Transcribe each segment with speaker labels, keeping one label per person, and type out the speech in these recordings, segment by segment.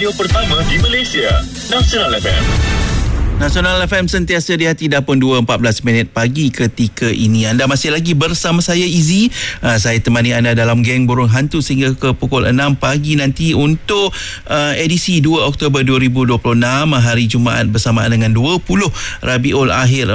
Speaker 1: radio pertama di Malaysia, Nasional FM.
Speaker 2: Nasional FM sentiasa di hati dah pun 2.14 pagi ketika ini. Anda masih lagi bersama saya Izzy. Saya temani anda dalam Geng Burung Hantu sehingga ke pukul 6 pagi nanti untuk edisi 2 Oktober 2026 hari Jumaat bersamaan dengan 20 Rabiul Akhir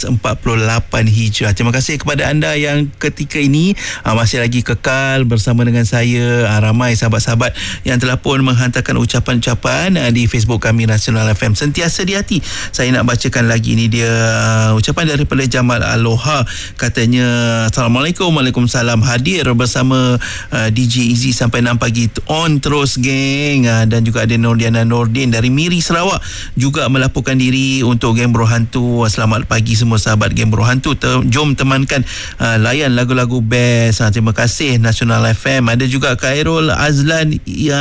Speaker 2: 1448 Hijrah. Terima kasih kepada anda yang ketika ini masih lagi kekal bersama dengan saya. Ramai sahabat-sahabat yang telah pun menghantarkan ucapan-ucapan di Facebook kami Nasional FM sentiasa di hati. Saya nak bacakan lagi ni dia ucapan daripada Jamal Aloha. Katanya Assalamualaikum, Waalaikumsalam, hadir bersama DJ Izzy sampai 6 pagi on terus geng. Dan juga ada Nordiana Nordin dari Miri Sarawak juga melaporkan diri untuk Geng Burung Hantu. Selamat pagi semua sahabat Geng Burung Hantu. Jom temankan layan lagu-lagu best. Terima kasih Nasional FM. Ada juga Khairul Azlan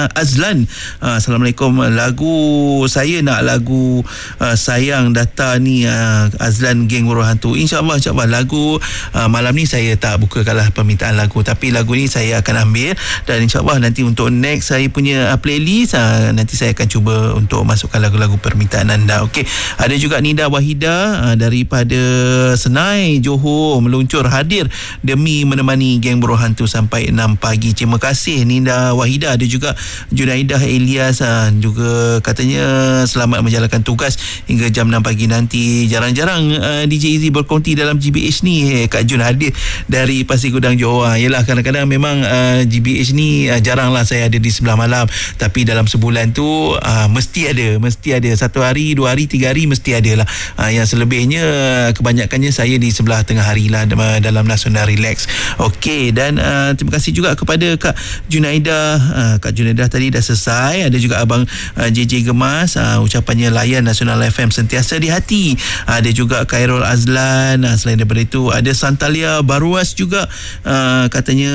Speaker 2: Assalamualaikum, lagu saya nak lagu sayang data ni Azlan Geng Burung Hantu. InsyaAllah lagu malam ni saya tak bukakanlah permintaan lagu, tapi lagu ni saya akan ambil dan insyaAllah nanti untuk next saya punya playlist nanti saya akan cuba untuk masukkan lagu-lagu permintaan anda. Okey, ada juga Nida Wahida daripada Senai Johor meluncur hadir demi menemani Geng Burung Hantu sampai 6 pagi. Terima kasih Nida Wahida. Ada juga Junaidah Elias juga katanya selamat menjalankan tugas hingga jam 6 pagi nanti. Jarang-jarang DJ Izzy berkonti dalam GBH ni. Kak Jun hadir dari Pasir Gudang Johor. Yelah, kadang-kadang memang GBH ni jaranglah saya ada di sebelah malam, tapi dalam sebulan tu mesti ada 1 hari, 2 hari, 3 hari mesti ada lah. Yang selebihnya kebanyakannya saya di sebelah tengah hari lah dalam Nasional Relax. Okey, dan terima kasih juga kepada Kak Junaidah. Kak Junaidah tadi dah selesai. Ada juga Abang JJ Gemas, ucapannya layan Nasional FM sentiasa di hati. Ada juga Khairul Azlan. Selain daripada itu ada Santalia Baruas juga, katanya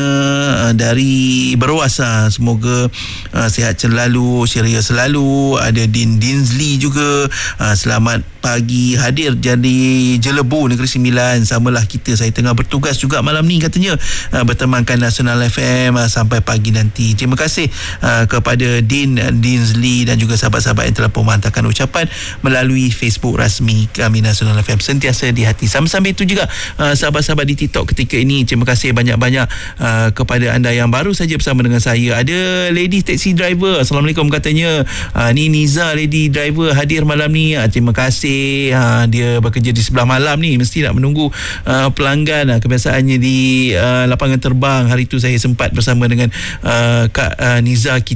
Speaker 2: dari Baruas. Semoga sihat selalu, ceria selalu. Ada Dinsley juga, selamat pagi, hadir jadi Jelebu Negeri Sembilan. Samalah kita, saya tengah bertugas juga malam ni katanya, bertemankan Nasional FM sampai pagi nanti. Terima kasih kepada Dinsley dan juga sahabat-sahabat yang telah menghantarkan ucapan melalui Facebook rasmi kami Nasional FM sentiasa di hati. Sama-sama itu juga sahabat-sahabat di TikTok ketika ini. Terima kasih banyak-banyak kepada anda yang baru saja bersama dengan saya. Ada Lady Taxi Driver, Assalamualaikum katanya. Ni Niza Lady Driver hadir malam ni. Terima kasih. Dia bekerja di sebelah malam ni, mesti nak menunggu pelanggan. Kebiasaannya di lapangan terbang. Hari tu saya sempat bersama dengan Kak Niza.